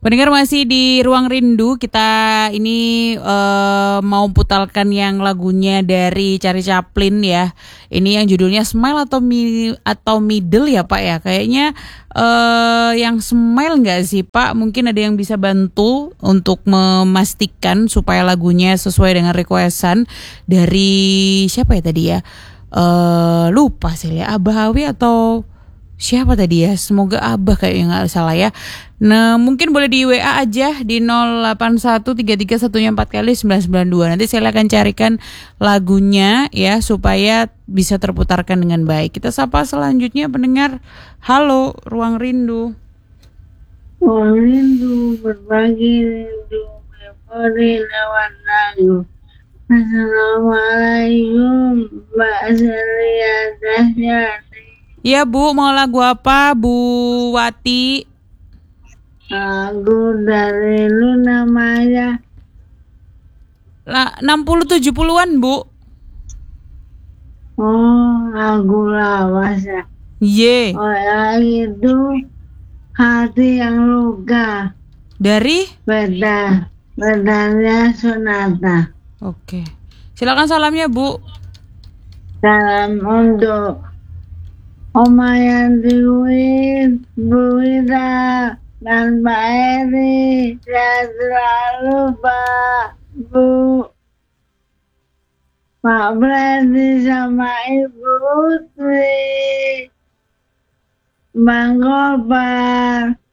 Pendengar masih di Ruang Rindu, kita ini mau putarkan yang lagunya dari Charlie Chaplin ya. Ini yang judulnya Smile atau Middle ya Pak ya. Kayaknya yang Smile nggak sih Pak? Mungkin ada yang bisa bantu untuk memastikan supaya lagunya sesuai dengan requestan dari siapa ya tadi ya? Lupa sih ya, Abah Awi atau siapa tadi ya? Semoga Abah kayaknya nggak salah ya. Nah mungkin boleh di WA aja di 081331 4 kali 992. Nanti saya akan carikan lagunya ya supaya bisa terputarkan dengan baik. Kita sapa selanjutnya pendengar. Halo Ruang Rindu. Ruang Rindu, berbagi rindu, memori lewat lagu. Assalamualaikum Mbak Celia Dasyati. Ya Bu, mau lagu apa Bu Wati? Lagu dari Luna Maya. 60-70-an Bu. Oh, lagu lawas ya. Ye. Oh, yang itu hati yang luka. Dari? Bedanya Sonata. Oke. Silakan salamnya Bu. Salam untuk Oma Yanti Bu Wita, dan Mbak Eri. Sehat selalu Pak, Bu, Pak Brady sama Ibu Utri, Bang Gopar.